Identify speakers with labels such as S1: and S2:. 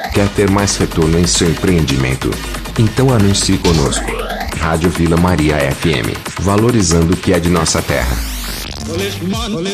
S1: Quer ter mais retorno em seu empreendimento? Então anuncie conosco. Rádio Vila Maria FM, valorizando o que é de nossa terra.